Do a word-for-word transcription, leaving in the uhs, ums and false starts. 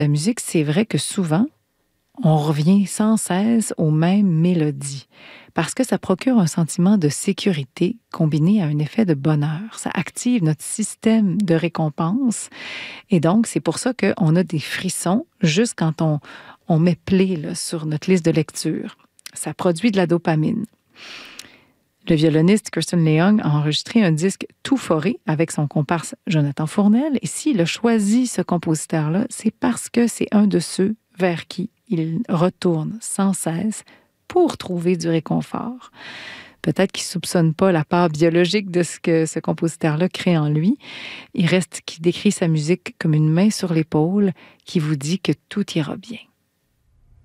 La musique, c'est vrai que souvent, on revient sans cesse aux mêmes mélodies parce que ça procure un sentiment de sécurité combiné à un effet de bonheur. Ça active notre système de récompense et donc c'est pour ça qu'on a des frissons juste quand on, on met play là, sur notre liste de lecture. Ça produit de la dopamine. Le violoniste Kirsten Leung a enregistré un disque tout foré avec son comparse Jonathan Fournel. Et s'il a choisi ce compositeur-là, c'est parce que c'est un de ceux vers qui il retourne sans cesse pour trouver du réconfort. Peut-être qu'il ne soupçonne pas la part biologique de ce que ce compositeur-là crée en lui. Il reste qu'il décrit sa musique comme une main sur l'épaule qui vous dit que tout ira bien.